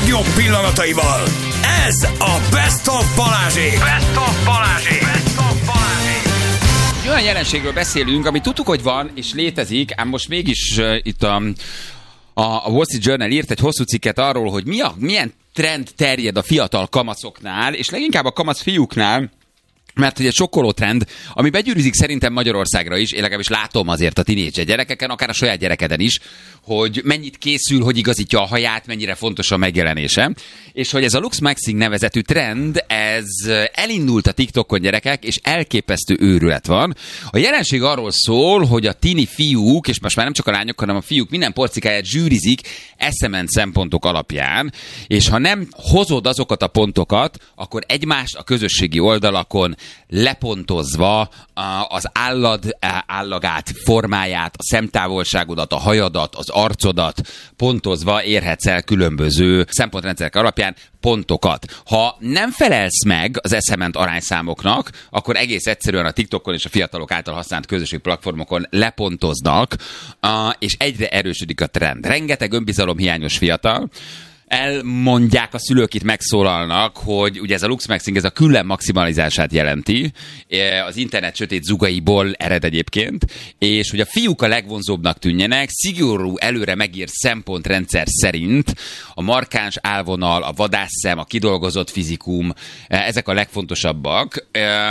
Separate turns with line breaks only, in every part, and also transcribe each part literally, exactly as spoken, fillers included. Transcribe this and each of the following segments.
legjobb pillanataival. Ez a Best of Balázsék. Best of Balázsék. Best of Balázsék.
Olyan jelenségről beszélünk, ami tudtuk, hogy van és létezik, ám most mégis uh, itt a, a, a Wall Street Journal írt egy hosszú cikket arról, hogy mi a, milyen trend terjed a fiatal kamaszoknál, és leginkább a kamasz fiúknál, mert hogy egy sokkoló trend, ami begyűrűzik szerintem Magyarországra is, én legalábbis látom azért a tinédzser gyerekeken, akár a saját gyerekeden is, hogy mennyit készül, hogy igazítja a haját, mennyire fontos a megjelenése, és hogy ez a Lux Maxing nevezetű trend, ez elindult a TikTokon, gyerekek, és elképesztő őrület van. A jelenség arról szól, hogy a tini fiúk, és most már nem csak a lányok, hanem a fiúk minden porcikáját zsűrizik eszement szempontok alapján, és ha nem hozod azokat a pontokat, akkor egymást a közösségi oldalakon lepontozva az állad állagát, formáját, a szemtávolságodat, a hajadat, az arcodat pontozva érhetsz el különböző szempontrendszerek alapján pontokat. Ha nem felelsz meg az eszement arányszámoknak, akkor egész egyszerűen a TikTokon és a fiatalok által használt közösségi platformokon lepontoznak, és egyre erősödik a trend. Rengeteg önbizalomhiányos fiatal, elmondják a szülők, itt megszólalnak, hogy ugye ez a Lux Maxing, ez a külön maximalizását jelenti, az internet sötét zugaiból ered egyébként, és hogy a fiúk a legvonzóbbnak tűnjenek, szigorú előre megírt szempontrendszer szerint a markáns állvonal, a vadásszem, a kidolgozott fizikum, ezek a legfontosabbak,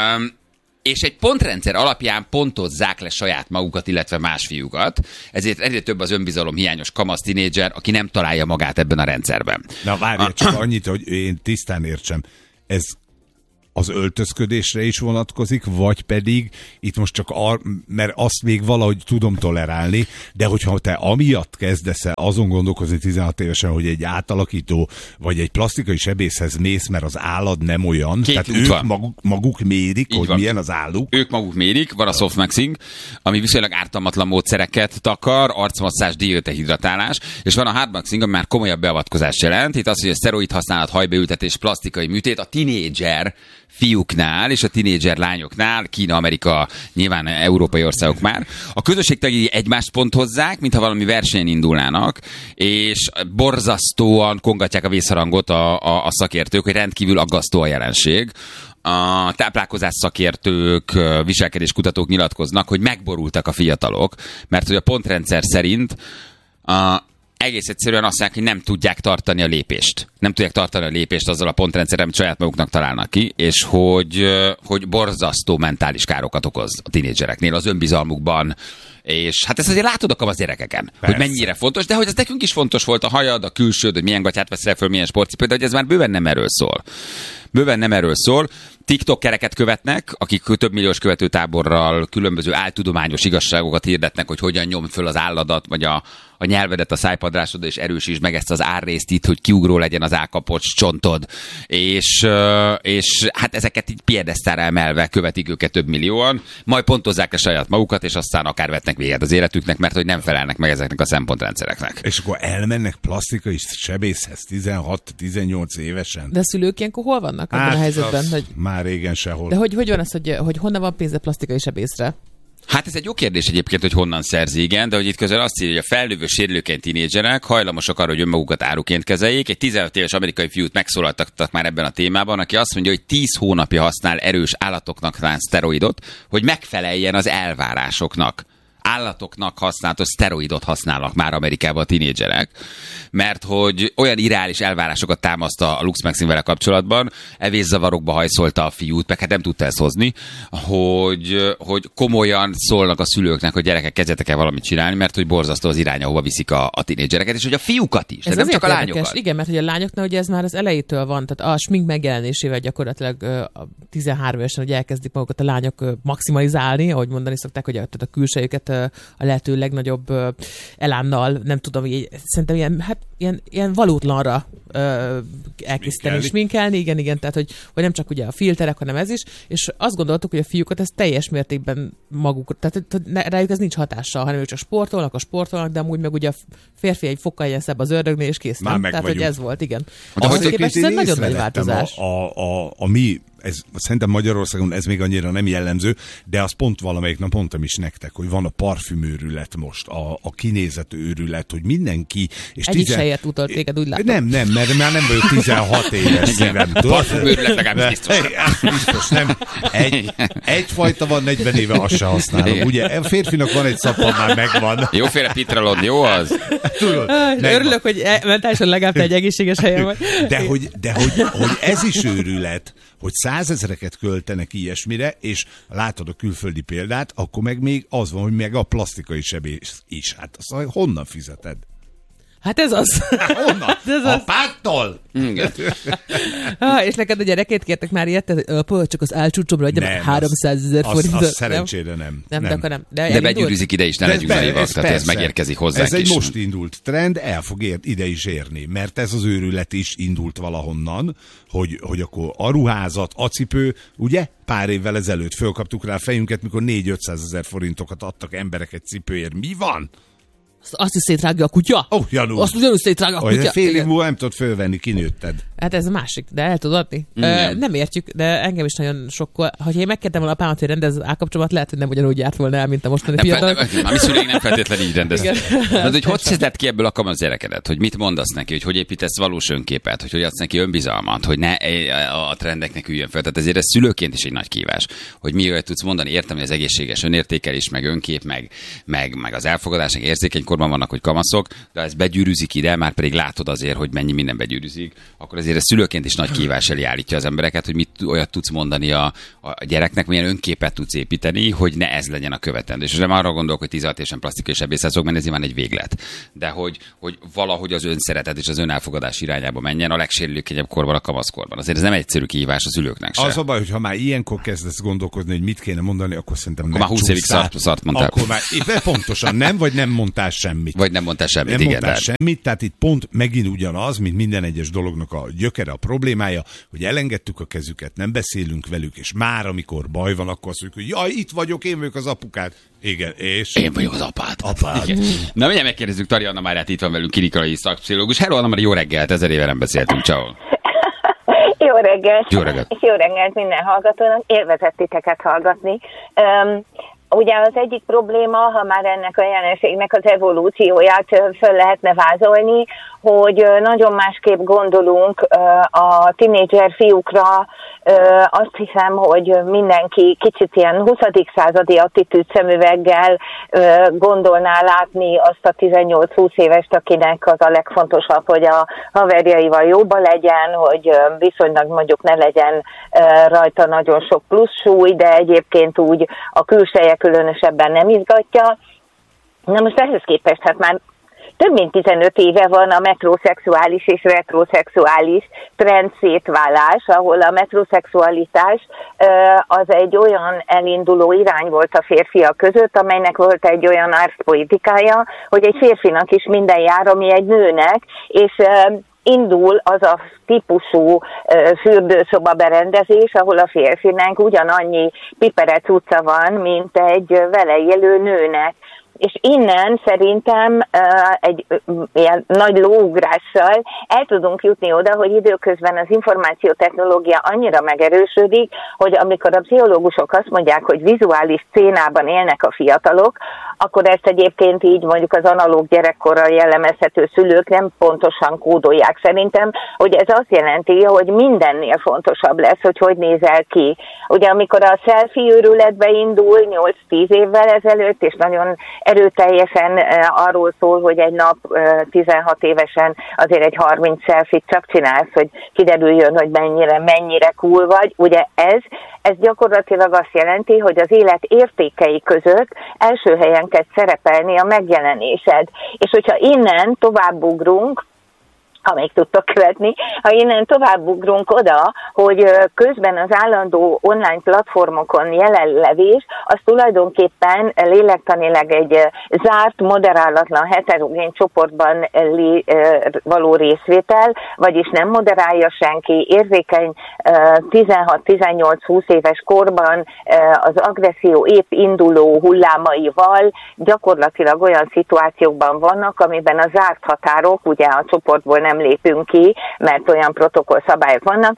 és egy pontrendszer alapján pontozzák le saját magukat, illetve más fiúkat. Ezért egyre több az önbizalom hiányos kamasz tinédzser, aki nem találja magát ebben a rendszerben.
Na várj, csak annyit, hogy én tisztán értsem. Ez az öltözködésre is vonatkozik, vagy pedig itt most csak, ar- mert azt még valahogy tudom tolerálni, de hogyha te amiatt kezdesz el azon gondolkozni tizenhat évesen, hogy egy átalakító, vagy egy plastikai sebészhez mész, mert az állad nem olyan,
Két
tehát ők maguk, maguk mérik,
Így
hogy
van.
milyen az álluk.
Ők maguk mérik, van a soft maxing, ami viszonylag ártalmatlan módszereket takar, arcmasszázs, diötehidratálás, és van a hard maxing, ami már komolyabb beavatkozást jelent. Itt az, hogy a szteroid használat, hajbeültetés, plastikai műtét a tinédzser fiúknál és a tinédzser lányoknál, Kína, Amerika, nyilván európai országok már. A közösség tagjai egymást ponthozzák, mintha valami versenyen indulnának, és borzasztóan kongatják a vészharangot a, a, a szakértők, hogy rendkívül aggasztó a jelenség. A táplálkozás szakértők, viselkedéskutatók nyilatkoznak, hogy megborultak a fiatalok, mert hogy a pontrendszer szerint a egész egyszerűen azt mondják, hogy nem tudják tartani a lépést. Nem tudják tartani a lépést azzal a pontrendszerrel, amit saját maguknak találnak ki, és hogy, hogy borzasztó mentális károkat okoz a tinédzsereknél az önbizalmukban. És hát ezt azért látod a kamasz gyerekeken, persze, hogy mennyire fontos, de hogy ez nekünk is fontos volt, a hajad, a külsőd, hogy milyen gatyát veszel föl, milyen sportcipőt, de hogy ez már bőven nem erről szól. Bőven nem erről szól. TikTok-kereket követnek, akik több milliós követőtáborral különböző áltudományos igazságokat hirdetnek, hogy hogyan nyomd föl az álladat, vagy a, a nyelvedet a szájpadrásod, és erősítsd meg ezt az árrészt itt, hogy kiugró legyen az állkapocs csontod. És, és hát ezeket így piedesztára emelve követik őket több millióan, majd pontozzák a saját magukat, és aztán akár vetnek véget az életüknek, mert hogy nem felelnek meg ezeknek a szempontrendszereknek.
És akkor elmennek plastikai sebészhez tizenhat-tizennyolc évesen.
De a szülők ilyenkor hol vannak abban
hát,
a helyzetben? Hogy...
Már régen sehol.
De hogy, hogy van az, hogy, hogy honnan van pénze plastikai sebészre?
Hát ez egy jó kérdés egyébként, hogy honnan szerzi, igen, de hogy itt közben azt írja, hogy a felnővő sérülékeny tinédzserek hajlamosak arra, hogy önmagukat áruként kezeljék. Egy tizenöt éves amerikai fiút megszólaltattak már ebben a témában, aki azt mondja, hogy tíz hónapja használ erős állatoknak szánt szteroidot, hogy megfeleljen az elvárásoknak. Állatoknak használatos szteroidot használnak már Amerikában a tinédzserek, mert hogy olyan irreális elvárásokat támaszt a Lux Maxing vele kapcsolatban, evészavarokba hajszolta a fiút, meg hát nem tudta ezt hozni, hogy, hogy komolyan szólnak a szülőknek, hogy gyerekek, kezdjetek el valamit csinálni, mert hogy borzasztó az irány, ahova viszik a, a tinédzsereket, és hogy a fiúkat is,
ez
nem csak a lányokat.
Érdekes. Igen, mert hogy a lányoknál ugye ez már az elejétől van, tehát a smink megjelenésével gyakorlatilag a tizenhárom évesen, hogy elkezdik magukat a lányok maximalizálni, ahogy mondani szokták, hogy a, tehát a külsejüket a lehető legnagyobb elánnal, nem tudom, így, szerintem ilyen, hát, ilyen, ilyen valótlanra elkészíteni, sminkelni, igen, igen, tehát hogy, hogy nem csak ugye a filterek, hanem ez is, és azt gondoltuk, hogy a fiúkat ez teljes mértékben maguk, tehát rájuk ez nincs hatással, hanem ők csak sportolnak, a sportolnak, de amúgy meg ugye a férfi egy fokkal ilyen szebb az ördögnél, és kész. Tehát, vagyunk. Hogy ez volt, igen.
De
ahhoz képest ez egy nagyon nagy változás.
A, a, a, a mi ez, szerintem Magyarországon ez még annyira nem jellemző, de az pont valamelyik nap mondtam is nektek, hogy van a parfümőrület most, a, a kinézet őrület, hogy mindenki... És
Egyik tizen... helyet utalt téged, úgy látom.
Nem, nem, mert már nem vagyok tizenhat éves szívem.
A parfümőrület legalábbis biztos.
Biztos, nem. Egy, egyfajta van, negyven éve azt se használom. Ugye, a férfinak van egy szappan, már megvan.
Jóféle pitralod, jó az?
Tudod,
örülök, hogy mentálisan legalább egy egészséges helyen vagy.
De, hogy, de hogy, hogy ez is őrület, hogy százezreket költenek ilyesmire, és látod a külföldi példát, akkor meg még az van, hogy meg a plastikai sebész is. Hát azt honnan fizeted?
Hát ez az.
Honnan?
Ez
az. Apától?
ah, és neked a gyerekét kértek már ilyet, hogy csak az álcsúcsomra adja háromszázezer forintot.
Az szerencsére nem. Nem,
nem,
nem.
de akkor nem. De,
de begyűrűzik ide is, ne legyünk naivak, tehát ez megérkezik hozzánk
Ez egy
is.
most indult trend, el fog ér, ide is érni, mert ez az őrület is indult valahonnan, hogy, hogy akkor a ruházat, a cipő, ugye? Pár évvel ezelőtt fölkaptuk rá a fejünket, mikor négy-ötszázezer forintokat adtak emberek egy cipőért. Mi van?
Azt is szétrágja a kutya?
Ó, oh, Janú.
Azt ugyanúgy szétrágja a kutya.
Olyan fél év múlva nem tudod fölvenni, kinőtted.
Hát ez a másik, de el tudod adni. Mm, uh, nem értjük, de engem is nagyon sokkol. Ha én megkértem volna apámat, hogy rendez az állkapcsomat, lehet, hogy nem ugyanúgy járt volna el, mint a mostani fiatalok.
A mi szüleink nem feltétlenül így rendezik. De hogy hogy szedett ki ebből a kamasz gyerekedet? Hogy mit mondasz neki, hogy hogy építesz valós önképet, hogy hogy adsz neki önbizalmat, hogy ne a trendeknek üljön fel. Tehát ezért ez szülőként is egy nagy kívás, hogy mi olyat tudsz mondani. Értem, hogy az egészséges önértékelés, meg önkép, meg, meg, meg az elfogadás, meg érzékeny korban vannak, hogy kamaszok, de ez begyűrűzik ide, már pedig látod azért, hogy mennyi minden begyűrűzik, akkor azért ez szülőként is nagy kívás elé állítja az embereket, hogy mit olyat tudsz mondani a, a gyereknek, milyen önképet tudsz építeni, hogy ne ez legyen a követendő. És nem arra gondolok, hogy tizenhat évesen plastikai sebészet szok, mert ez nyilván egy véglet. De hogy, hogy valahogy az önszeretet és az önelfogadás irányába menjen a legsérülékenyebb korban, a kamaszkorban. Azért ez nem egyszerű kihívás a szülőknek se.
Az a baj, hogy ha már ilyenkor kezdesz gondolkodni, hogy mit kéne mondani, akkor szerintem
akkor már húsz évig szart, szart mondtál.
Akkor már pontosan nem, vagy nem mondtál semmit.
Vagy nem mondtál semmit,
nem
igen.
mondtál
tehát.
semmit, tehát itt pont megint ugyanaz, mint minden egyes dolognak a gyökere, a problémája, hogy elengedtük a kezüket, nem beszélünk velük, és már amikor baj van, akkor azt mondjuk, hogy jaj, itt vagyok, én vagyok az apukád. Igen, és...
Én vagyok az apád.
Apád.
Na, mindjárt megkérdezzük Tari Anna Máriát, itt van velünk, klinikai szakpszichológus. Hello, Anna Mária, jó reggelt, ezer éve nem beszéltünk, ciao.
Jó reggelt.
Jó reggelt.
És jó reggelt minden hallgatónak. Élvezett titeket hallgatni. Um, Ugye az egyik probléma, ha már ennek a jelenségnek az evolúcióját föl lehetne vázolni, hogy nagyon másképp gondolunk a tinédzser fiúkra. Azt hiszem, hogy mindenki kicsit ilyen huszadik századi attitűd szemüveggel gondolná látni azt a tizennyolc-húsz évest, akinek az a legfontosabb, hogy a haverjaival jóba legyen, hogy viszonylag mondjuk ne legyen rajta nagyon sok plusz súly, de egyébként úgy a külseje különösebben nem izgatja. Na most ehhez képest hát már több mint tizenöt éve van a metroszexuális és retroszexuális trend szétválás, ahol a metroszexualitás az egy olyan elinduló irány volt a férfiak között, amelynek volt egy olyan arszpolitikája, hogy egy férfinak is minden jár, ami egy nőnek, és indul az a típusú fürdőszoba berendezés, ahol a férfinek ugyanannyi piperec utca van, mint egy vele élő nőnek. És innen szerintem uh, egy uh, ilyen nagy lóugrással el tudunk jutni oda, hogy időközben az információtechnológia annyira megerősödik, hogy amikor a pszichológusok azt mondják, hogy vizuális szénában élnek a fiatalok, akkor ezt egyébként így mondjuk az analóg gyerekkorral jellemezhető szülők nem pontosan kódolják. Szerintem, hogy ez azt jelenti, hogy mindennél fontosabb lesz, hogy hogy nézel ki. Ugye amikor a selfie őrületbe indul nyolc-tíz évvel ezelőtt, és nagyon erőteljesen arról szól, hogy egy nap tizenhat évesen azért egy harminc selfie-t csak csinálsz, hogy kiderüljön, hogy mennyire, mennyire cool vagy. Ugye ez, ez gyakorlatilag azt jelenti, hogy az élet értékei között első helyen kezd szerepelni a megjelenésed. És hogyha innen továbbugrunk, ha még tudtok követni, ha innen továbbugrunk oda, hogy közben az állandó online platformokon jelenlevés, az tulajdonképpen lélektanileg egy zárt, moderálatlan, heterogén csoportban való részvétel, vagyis nem moderálja senki, érzékeny tizenhat-tizennyolc-húsz éves korban az agresszió épp induló hullámaival gyakorlatilag olyan szituációkban vannak, amiben a zárt határok, ugye a csoportból nem lépünk ki, mert olyan protokoll szabályok vannak, nem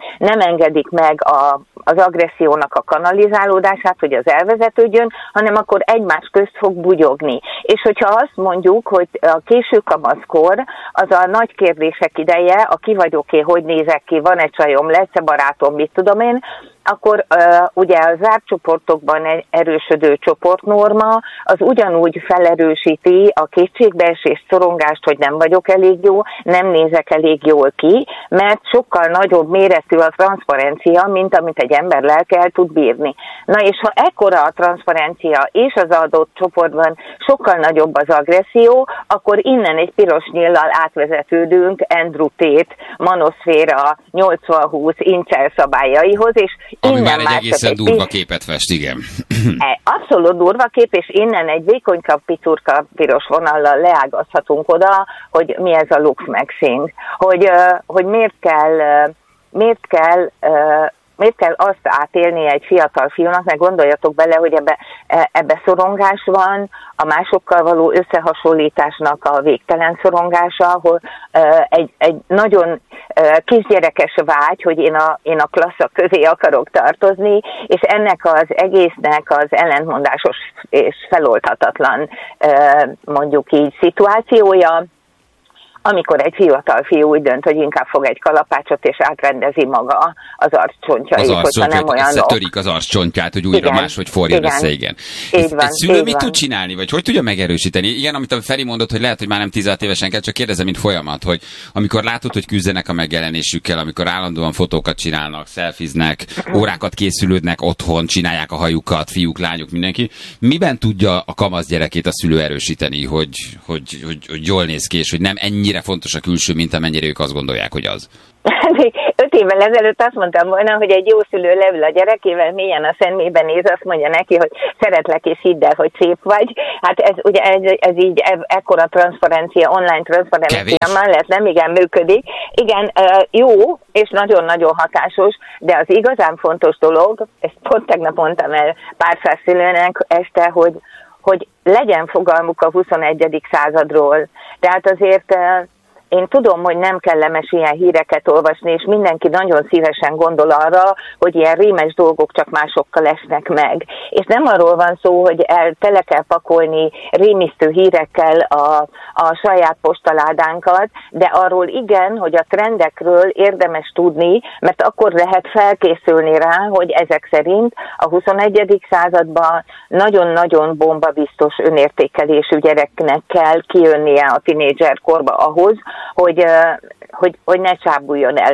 engedik meg a, az agressziónak a kanalizálódását, hogy az elvezetődjön, hanem akkor egymás közt fog bugyogni. És hogyha azt mondjuk, hogy a késő kamaszkor az a nagy kérdések ideje, a ki vagyok-e, hogy nézek ki, van-e csajom, lesz-e barátom, mit tudom én, akkor uh, ugye a zárt csoportokban erősödő csoportnorma az ugyanúgy felerősíti a kétségbeesést, szorongást, hogy nem vagyok elég jó, nem nézek elég jól ki, mert sokkal nagyobb méretű a transzparencia, mint amit egy ember lelke el tud bírni. Na és ha ekkora a transzparencia és az adott csoportban sokkal nagyobb az agresszió, akkor innen egy piros nyíllal átvezetődünk Andrew Tate manoszféra nyolcvan húsz incel szabályaihoz, és
ami már egy egészen egy durva képet fest, igen.
Abszolút durva kép, és innen egy vékonyka, picurka piros vonallal leágazhatunk oda, hogy mi ez a Lux Maxing, hogy, hogy miért kell, miért kell Miért kell azt átélni egy fiatal fiúnak, meg gondoljatok bele, hogy ebbe, ebbe szorongás van, a másokkal való összehasonlításnak a végtelen szorongása, ahol egy, egy nagyon kisgyerekes vágy, hogy én a, én a klasszak közé akarok tartozni, és ennek az egésznek az ellentmondásos és feloldhatatlan mondjuk így szituációja, amikor egy fiatal fiú úgy dönt, hogy inkább fog egy kalapácsot, és átrendezi maga az arccsontjait,
az hogyha
nem olyanok.
Törik az arccsontját, hogy újra igen, máshogy forjon igen. össze, igen.
Így van,
egy szülő mit
van.
tud csinálni, vagy hogy tudja megerősíteni? Igen, amit a Feri mondott, hogy lehet, hogy már nem tizenhat évesen kell, csak kérdezem, mint folyamat, hogy amikor látod, hogy küzdenek a megjelenésükkel, amikor állandóan fotókat csinálnak, szelfiznek, órákat készülődnek otthon, csinálják a hajukat, fiúk, lányok, mindenki, miben tudja a kamasz gyerekét a szülő erősíteni, hogy, hogy, hogy, hogy jól néz ki, és hogy nem ennyire fontos a külső, mint amennyire ők azt gondolják, hogy az?
Öt évvel ezelőtt azt mondtam volna, hogy egy jó szülő leül a gyerekével, mélyen a szemébe néz, azt mondja neki, hogy szeretlek és hidd el, hogy szép vagy. Hát ez ugye ez, ez így e, ekkora transzparencia, online transzparencia mellett nem igen működik. Igen, jó és nagyon-nagyon hatásos, de az igazán fontos dolog, ezt pont tegnap mondtam el pár száz szülőnek este, hogy, hogy legyen fogalmuk a huszonegyedik századról. Tehát azért én tudom, hogy nem kellemes ilyen híreket olvasni, és mindenki nagyon szívesen gondol arra, hogy ilyen rémes dolgok csak másokkal esnek meg. És nem arról van szó, hogy el, tele kell pakolni rémisztő hírekkel a, a saját postaládánkat, de arról igen, hogy a trendekről érdemes tudni, mert akkor lehet felkészülni rá, hogy ezek szerint a huszonegyedik században nagyon-nagyon bombabiztos önértékelésű gyereknek kell kijönnie a tinédzserkorba ahhoz, Hogy, hogy, hogy ne csábuljon el.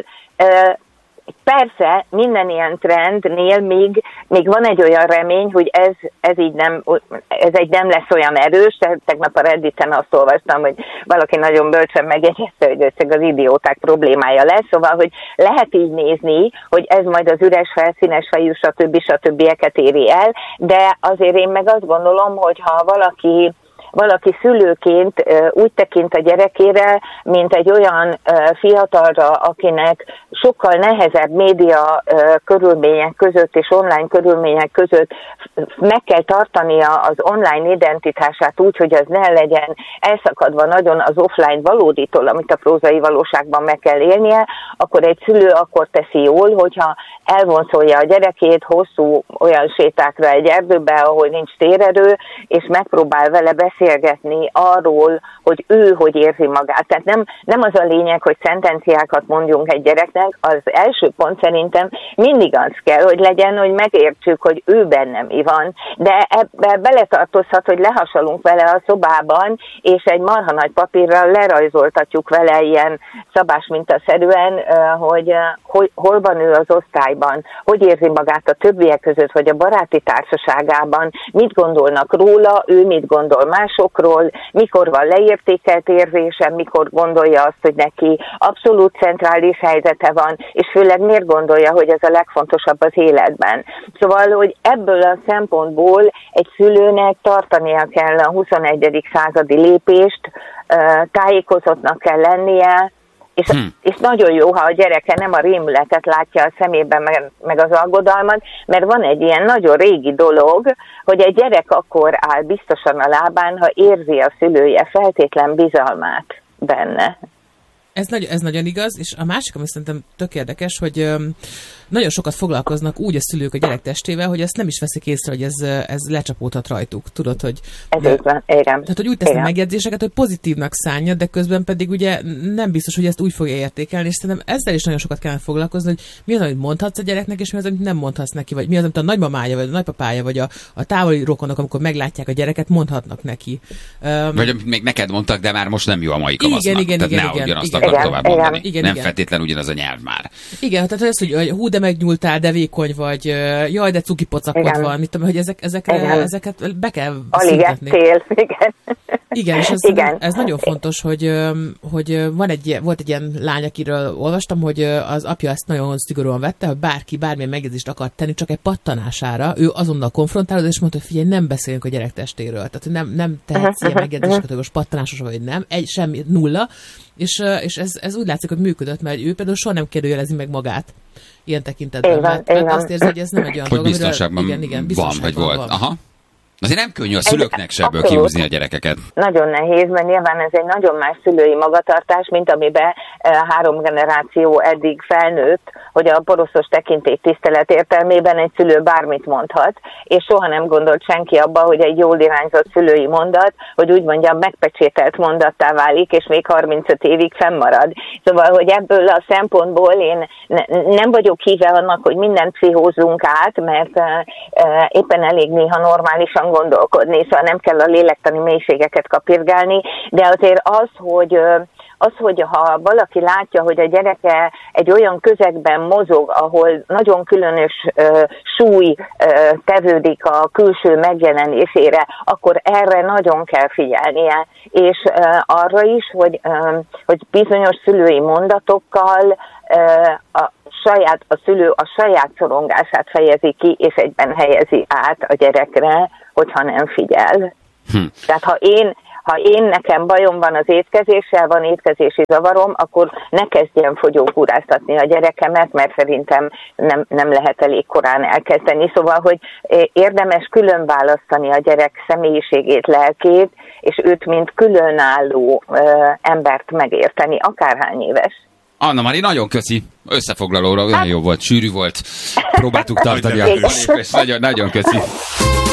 Persze, minden ilyen trendnél még, még van egy olyan remény, hogy ez, ez így nem, ez egy nem lesz olyan erős. Tegnap a Redditen azt olvastam, hogy valaki nagyon bölcsen megjegyezte, hogy ez az idióták problémája lesz, szóval, hogy lehet így nézni, hogy ez majd az üres felszínes fejű, stb. stb. Éri el, de azért én meg azt gondolom, hogy ha valaki valaki szülőként úgy tekint a gyerekére, mint egy olyan fiatalra, akinek sokkal nehezebb média körülmények között és online körülmények között meg kell tartania az online identitását úgy, hogy az ne legyen elszakadva nagyon az offline valóditól, amit a prózai valóságban meg kell élnie, akkor egy szülő akkor teszi jól, hogyha elvonszolja a gyerekét hosszú olyan sétákra egy erdőbe, ahol nincs térerő, és megpróbál vele beszélgetni arról, hogy ő hogy érzi magát. Tehát nem, nem az a lényeg, hogy szentenciákat mondjunk egy gyereknek, az első pont szerintem mindig az kell, hogy legyen, hogy megértsük, hogy ő benne mi van, de ebbe beletartozhat, hogy lehasalunk vele a szobában, és egy marha nagy papírral lerajzoltatjuk vele ilyen szabásmintaszerűen, hogy, hogy hol van ő az osztályban, hogy érzi magát a többiek között, vagy a baráti társaságában, mit gondolnak róla, ő mit gondol másokról, mikor van leértékelt érzése, mikor gondolja azt, hogy neki abszolút centrális helyzete van, és főleg miért gondolja, hogy ez a legfontosabb az életben. Szóval, hogy ebből a szempontból egy szülőnek tartania kell a huszonegyedik századi lépést, tájékozottnak kell lennie, és, hmm. és nagyon jó, ha a gyereke nem a rémületet látja a szemében, meg, meg az aggodalmat, mert van egy ilyen nagyon régi dolog, hogy egy gyerek akkor áll biztosan a lábán, ha érzi a szülője feltétlen bizalmát benne.
Ez, nagy, ez nagyon igaz, és a másik, ami szerintem tök érdekes, hogy öm, nagyon sokat foglalkoznak úgy a szülők a gyerek testével, hogy ezt nem is veszik észre, hogy ez, ez lecsapódhat rajtuk. Tudod, hogy...
Ez de, van, igen.
Tehát, hogy úgy tesznek megjegyzéseket, hogy pozitívnak szánja, de közben pedig ugye nem biztos, hogy ezt úgy fogja értékelni, és szerintem ezzel is nagyon sokat kellene foglalkozni, hogy mi az, amit mondhatsz a gyereknek, és mi az, amit nem mondhatsz neki, vagy mi az, amit a nagymamája, vagy a nagypapája, vagy a, a távoli rokonok, amikor meglátják a gyereket, mondhatnak neki. Um,
vagy amit még neked mondtak, de már most nem jó a mai kamasznak.
Igen, igen,
tehát
igen,
ne
igen,
ugyanazt
igen,
akar
igen,
tovább
igen,
mondani.
igen,
nem
igen.
feltétlen ugyanaz a nyelv már.
Igen, tehát az, hogy hú, de megnyúltál, de vékony vagy, jaj, de cuki pocakod van, mit tudom, hogy ezek, ezekre, ezeket be kell
alig ettél, igen.
Igen, és ez,
igen.
ez nagyon fontos, hogy, hogy van egy, volt egy ilyen lány, akiről olvastam, hogy az apja ezt nagyon szigorúan vette, hogy bárki bármilyen megjegyzést akart tenni, csak egy pattanására, ő azonnal konfrontálódott, és mondta, hogy figyelj, nem beszélünk a gyerek testéről. Tehát nem, nem tehetsz ilyen megjegyzéseket, hogy most pattanásos vagy nem, egy, semmi, nulla. És, és ez, ez úgy látszik, hogy működött, mert ő például soha nem kérdőjelezi meg magát ilyen tekintetben.
Van,
mert, mert azt érzi, hogy ez nem egy olyan
hogy
dolog,
biztonságban
igen, igen,
van, vagy volt.
van.
Aha. Azért nem könnyű a szülőknek se ebből
abszolút
kihúzni a gyerekeket.
Nagyon nehéz, mert nyilván ez egy nagyon más szülői magatartás, mint amiben e, három generáció eddig felnőtt, hogy a poroszos tekintély tisztelet értelmében egy szülő bármit mondhat, és soha nem gondolt senki abba, hogy egy jól irányzott szülői mondat, hogy úgy mondjam, megpecsételt mondattá válik, és még harmincöt évig fennmarad. Szóval, hogy ebből a szempontból én ne, nem vagyok híve annak, hogy mindent pszichózzunk át, mert e, e, éppen elég néha normálisan gondolkodni, szóval nem kell a lélektani mélységeket kapirgálni, de azért az, hogy az, hogy ha valaki látja, hogy a gyereke egy olyan közegben mozog, ahol nagyon különös uh, súly uh, tevődik a külső megjelenésére, akkor erre nagyon kell figyelnie. És uh, arra is, hogy, uh, hogy bizonyos szülői mondatokkal uh, a saját, a szülő a saját szorongását fejezi ki, és egyben helyezi át a gyerekre, hogyha nem figyel. Hm. Tehát ha én, ha én nekem bajom van az étkezéssel, van étkezési zavarom, akkor ne kezdjem fogyókúráztatni a gyerekemet, mert szerintem nem, nem lehet elég korán elkezdeni. Szóval, hogy érdemes külön választani a gyerek személyiségét, lelkét, és őt mint különálló ö, embert megérteni, akárhány éves.
Anna-Mari, nagyon köszi. Összefoglalóra olyan jó volt, sűrű volt. Próbáltuk tartani a... Nagyon, nagyon köszi.